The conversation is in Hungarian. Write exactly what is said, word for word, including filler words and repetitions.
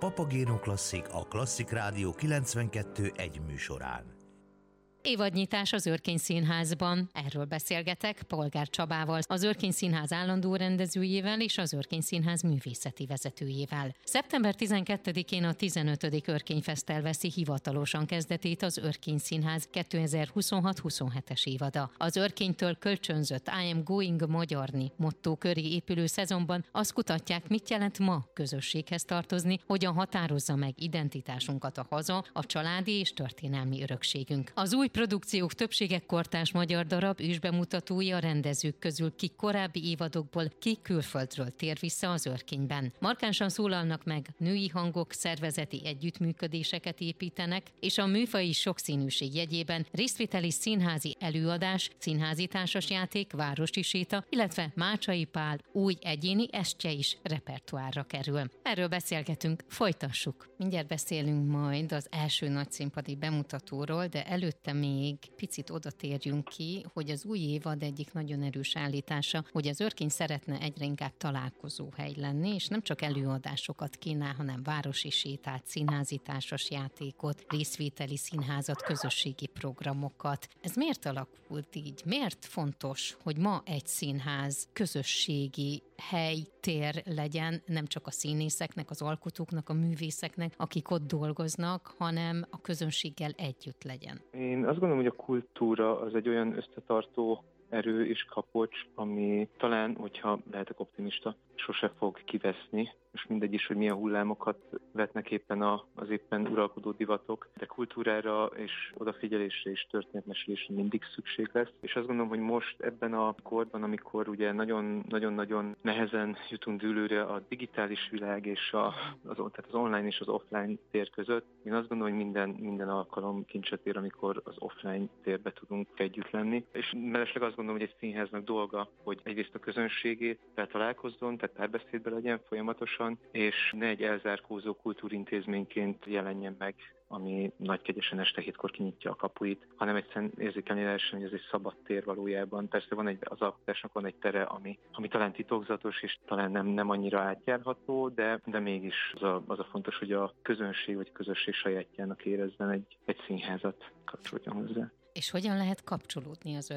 Papagéno Klasszik a Klasszik Rádió kilencvenkettő egy műsorán. Évadnyitás az Örkény Színházban. Erről beszélgetek Polgár Csabával, az Örkény Színház állandó rendezőjével és az Örkény Színház művészeti vezetőjével. szeptember tizenkettedikén a tizenötödik Örkény Fesztivál veszi hivatalosan kezdetét az Örkény Színház kétezer-huszonhat huszonhetes évada. Az Örkénytől kölcsönzött I am going magyarni motto köré épülő szezonban azt kutatják, mit jelent ma közösséghez tartozni, hogyan határozza meg identitásunkat a haza, a családi és történelmi örökségünk. Az új produkciók többsége kortárs magyar darab, ősbemutatói a rendezők közül, kik korábbi évadokból, ki külföldről tér vissza az Örkényben. Markánsan szólalnak meg, női hangok, szervezeti együttműködéseket építenek, és a műfaji sokszínűség jegyében részvételi színházi előadás, színházi társasjáték, városi séta, illetve Mácsai Pál új egyéni estje is repertoárra kerül. Erről beszélgetünk, folytassuk. Mindjárt beszélünk majd az első nagyszínpadi bemutatóról, de előtte még picit oda térjünk ki, hogy az új évad egyik nagyon erős állítása, hogy az Örkény szeretne egyre inkább találkozóhely lenni, és nem csak előadásokat kínál, hanem városi sétát, színházi társasjátékot, részvételi színházat, közösségi programokat. Ez miért alakult így? Miért fontos, hogy ma egy színház közösségi hely, tér legyen, nem csak a színészeknek, az alkotóknak, a művészeknek, akik ott dolgoznak, hanem a közönséggel együtt legyen? Én azt gondolom, hogy a kultúra az egy olyan összetartó erő és kapocs, ami talán, hogyha lehetek optimista, sose fog kiveszni, és mindegy is, hogy milyen hullámokat vetnek éppen a, az éppen uralkodó divatok, de kultúrára és odafigyelésre és történetmesélésre mindig szükség lesz. És azt gondolom, hogy most ebben a korban, amikor ugye nagyon-nagyon nehezen jutunk dűlőre a digitális világ és a, az, tehát az online és az offline tér között, én azt gondolom, hogy minden, minden alkalom kincset ér, amikor az offline térbe tudunk együtt lenni. És mellesleg azt gondolom, hogy egy színháznak dolga, hogy egyrészt a közönségét találkozzon, tehát párbeszédben legyen folyamatosan, és ne egy elzárkózó kultúrintézményként jelenjen meg, ami nagy kegyesen este hétkor kinyitja a kapuit, hanem egyszerűen érzékelni lehessen, hogy ez egy szabad tér valójában. Persze van egy, az alkotásnak van egy tere, ami, ami talán titokzatos, és talán nem, nem annyira átjárható, de, de mégis az a, az a fontos, hogy a közönség vagy a közösség sajátjának érezzen egy, egy színházat, kapcsolódjon hozzá. És hogyan lehet kapcsolódni az